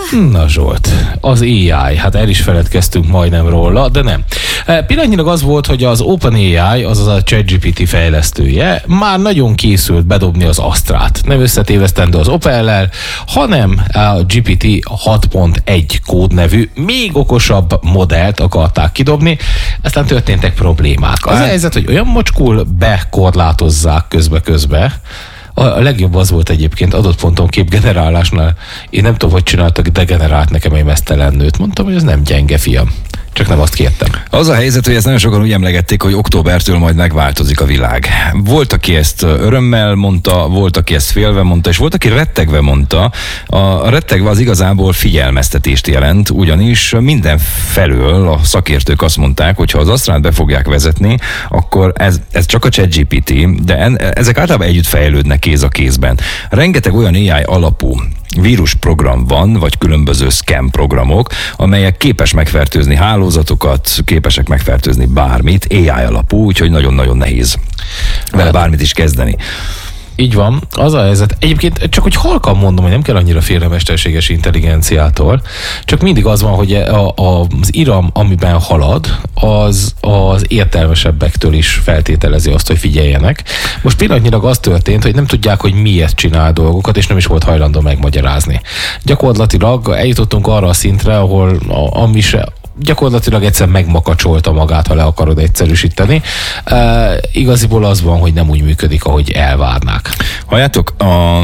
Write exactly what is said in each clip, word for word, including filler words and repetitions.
Na Zsolt, az á i, hát el is feledkeztünk majdnem róla, de nem. Pillanatnyilag az volt, hogy az OpenAI, azaz a ChatGPT fejlesztője már nagyon készült bedobni az Astrát. Nem összetévesztendő az Opellel, hanem a gé pé té hat pont egy kódnevű, még okosabb modellt akarták kidobni, aztán történtek problémák. Az a helyzet, hogy olyan mocskul bekorlátozzák közbe-közbe. A legjobb az volt egyébként adott ponton képgenerálásnál. Én nem tudom, hogy csináltak, de generált nekem egy mesztelen nőt. Mondtam, hogy ez nem gyenge, fiam. Csak nem azt kértem. Az a helyzet, hogy ezt nagyon sokan úgy emlegették, hogy októbertől majd megváltozik a világ. Volt, aki ezt örömmel mondta, volt, aki ezt félve mondta, és volt, aki rettegve mondta. A rettegve az igazából figyelmeztetést jelent, ugyanis minden felől a szakértők azt mondták, hogy ha az Astrát be fogják vezetni, akkor ez, ez csak a ChatGPT, de en, ezek általában együtt fejlődnek kéz a kézben. Rengeteg olyan á i alapú vírusprogram van, vagy különböző scam programok, amelyek képes megfertőzni hálózatokat, képesek megfertőzni bármit, á i alapú, úgyhogy nagyon-nagyon nehéz vele bármit is kezdeni. Így van, az a helyzet. Egyébként csak hogy halkan mondom, hogy nem kell annyira félre a mesterséges intelligenciától, csak mindig az van, hogy a, a, az iram, amiben halad, az, az értelmesebbektől is feltételezi azt, hogy figyeljenek. Most pillanatnyilag az történt, hogy nem tudják, hogy miért csinál dolgokat, és nem is volt hajlandó megmagyarázni. Gyakorlatilag eljutottunk arra a szintre, ahol a, ami se gyakorlatilag egyszer megmakacsolta magát, ha le akarod egyszerűsíteni. E, igaziból az van, hogy nem úgy működik, ahogy elvárnák. Halljátok, a...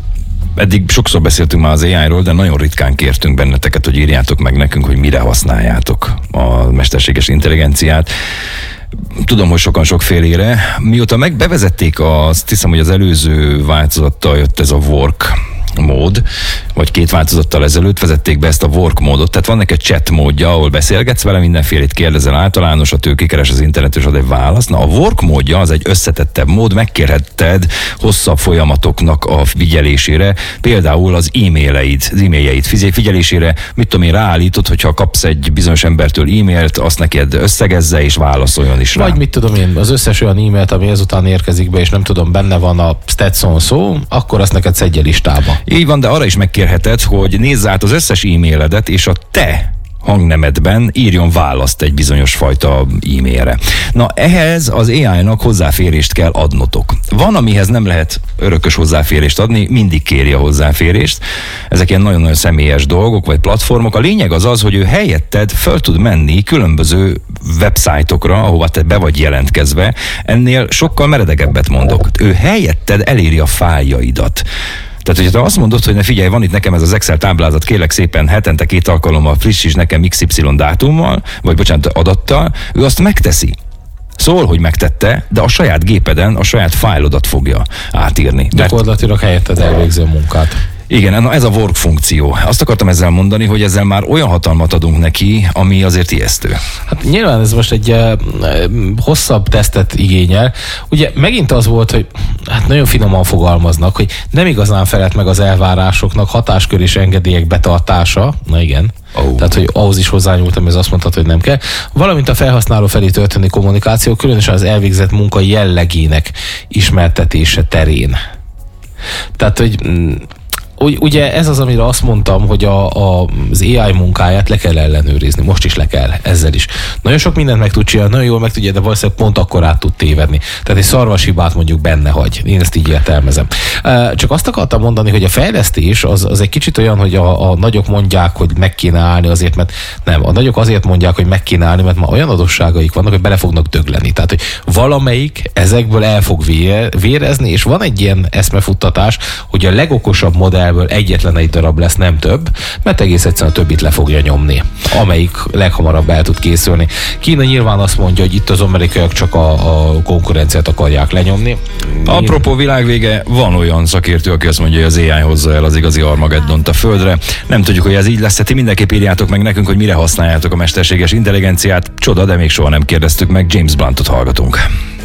eddig sokszor beszéltünk már az á i-ról, de nagyon ritkán kértünk benneteket, hogy írjátok meg nekünk, hogy mire használjátok a mesterséges intelligenciát. Tudom, hogy sokan sokfélére. Mióta meg bevezették, azt hiszem, hogy az előző változattal jött ez a work mód, vagy két változattal ezelőtt vezették be ezt a work módot. Tehát van neked chat módja, ahol beszélgetsz vele, mindenfélét kérdezel általánosat, ő kikeres az interneten, és ad egy választ. Na, a work módja az egy összetettebb mód, megkérhetted hosszabb folyamatoknak a figyelésére, például az e-maileid, az e-mailjeid figyelésére, mit tudom én, ráállítod, hogyha kapsz egy bizonyos embertől e-mailt, azt neked összegezze és válaszoljon is rá. Vagy mit tudom én, az összes olyan e-mailt, ami ezután érkezik be, és nem tudom, benne van a Stetson szó, akkor azt neked szedje listába. Így van, de arra is megkérheted, hogy nézz át az összes e-mailedet, és a te hangnemedben írjon választ egy bizonyos fajta e-mailre. Na, ehhez az á i-nak hozzáférést kell adnotok. Van, amihez nem lehet örökös hozzáférést adni, mindig kéri a hozzáférést. Ezek ilyen nagyon-nagyon személyes dolgok, vagy platformok. A lényeg az az, hogy ő helyetted föl tud menni különböző websájtokra, ahova te be vagy jelentkezve. Ennél sokkal meredegebbet mondok. Ő helyetted eléri a fájljaidat. Tehát, hogyha te azt mondod, hogy ne figyelj, van itt nekem ez az Excel táblázat, kérlek szépen hetente két alkalommal frissíts nekem iksz ipszilon dátummal, vagy bocsánat, adattal, ő azt megteszi. Szól, hogy megtette, de a saját gépeden a saját fájlodat fogja átírni. Gyakorlatilag helyetted elvégzi a munkát. Igen, na ez a work funkció. Azt akartam ezzel mondani, hogy ezzel már olyan hatalmat adunk neki, ami azért ijesztő. Hát nyilván ez most egy uh, hosszabb tesztet igényel. Ugye megint az volt, hogy hát nagyon finoman fogalmaznak, hogy nem igazán felelt meg az elvárásoknak, hatáskör és engedélyek betartása. Na igen. Oh. Tehát, hogy ahhoz is hozzányúltam, ez azt mondtad, hogy nem kell. Valamint a felhasználó felé történő kommunikáció, különösen az elvégzett munka jellegének ismertetése terén. Tehát, hogy ugye ez az, amire azt mondtam, hogy a, a, az á i munkáját le kell ellenőrizni. Most is le kell, ezzel is. Nagyon sok mindent meg tud csinálni, nagyon jól meg tudja, de valószínűleg pont akkor át tud tévedni. Tehát egy szarvashibát mondjuk benne hagy. Én ezt így értelmezem. Csak azt akartam mondani, hogy a fejlesztés az, az egy kicsit olyan, hogy a, a nagyok mondják, hogy meg kéne állni azért, mert nem. A nagyok azért mondják, hogy meg kéne állni, mert már olyan adósságaik vannak, hogy bele fognak dögleni. Tehát, hogy valamelyik ezekből el fog vérezni, és van egy ilyen eszmefuttatás, hogy a legokosabb modell egyetlen egy darab lesz, nem több, mert egész egyszerűen a többit le fogja nyomni, amelyik leghamarabb el tud készülni. Kína nyilván azt mondja, hogy itt az amerikaiak csak a, a konkurenciát akarják lenyomni. Apropó világvége, van olyan szakértő, aki azt mondja, hogy az á i hozza el az igazi Armageddont a földre. Nem tudjuk, hogy ez így lesz, ti mindenképp írjátok meg nekünk, hogy mire használjátok a mesterséges intelligenciát. Csoda, de még soha nem kérdeztük meg. James Bluntot hallgatunk.